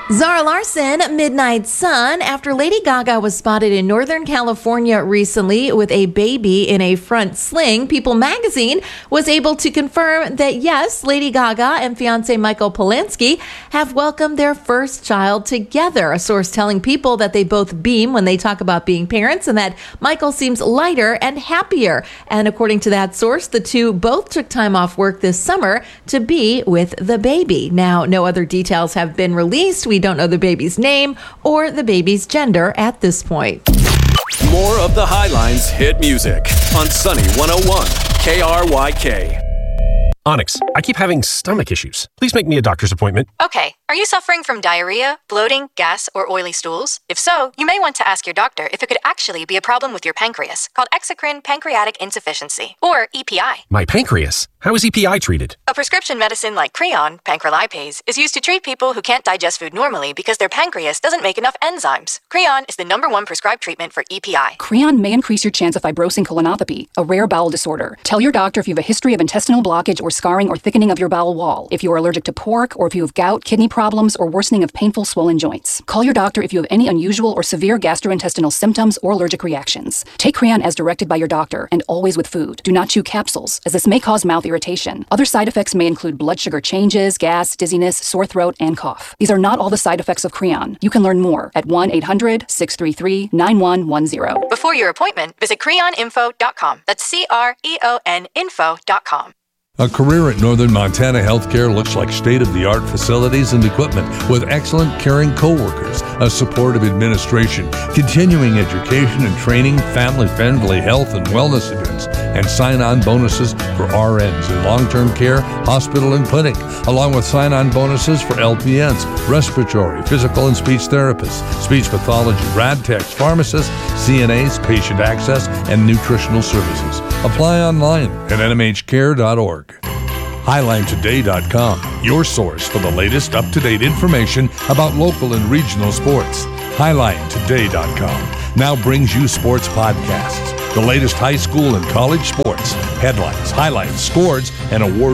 Zara Larsson, Midnight Sun. After Lady Gaga was spotted in Northern California recently with a baby in a front sling, People magazine was able to confirm that yes, Lady Gaga and fiancé Michael Polanski have welcomed their first child together. A source telling People that they both beam when they talk about being parents and that Michael seems lighter and happier. And according to that source, the two both took time off work this summer to be with the baby. Now, no other details have been released. We don't know the baby's name or the baby's gender at this point. More of the Highlines hit music on Sunny 101 KRYK. Onyx, I keep having stomach issues. Please make me a doctor's appointment. Okay, are you suffering from diarrhea, bloating, gas, or oily stools? If so, you may want to ask your doctor if it could actually be a problem with your pancreas, called exocrine pancreatic insufficiency, or EPI. My pancreas? How is EPI treated? A prescription medicine like Creon, pancrelipase, is used to treat people who can't digest food normally because their pancreas doesn't make enough enzymes. Creon is the #1 prescribed treatment for EPI. Creon may increase your chance of fibrosing colonopathy, a rare bowel disorder. Tell your doctor if you have a history of intestinal blockage or scarring or thickening of your bowel wall, if you are allergic to pork, or if you have gout, kidney problems, or worsening of painful swollen joints. Call your doctor if you have any unusual or severe gastrointestinal symptoms or allergic reactions. Take Creon as directed by your doctor and always with food. Do not chew capsules, as this may cause mouth irritation. Other side effects may include blood sugar changes, gas, dizziness, sore throat, and cough. These are not all the side effects of Creon. You can learn more at 1-800-633-9110. Before your appointment, visit creoninfo.com. That's CREON info.com. A career at Northern Montana Healthcare looks like state-of-the-art facilities and equipment with excellent caring coworkers, a supportive administration, continuing education and training, family-friendly health and wellness events, and sign-on bonuses for RNs in long-term care, hospital, and clinic, along with sign-on bonuses for LPNs, respiratory, physical and speech therapists, speech pathology, rad techs, pharmacists, CNAs, patient access, and nutritional services. Apply online at nmhcare.org. HighlineToday.com, your source for the latest up-to-date information about local and regional sports. HighlineToday.com now brings you sports podcasts, the latest high school and college sports, headlines, highlights, scores, and award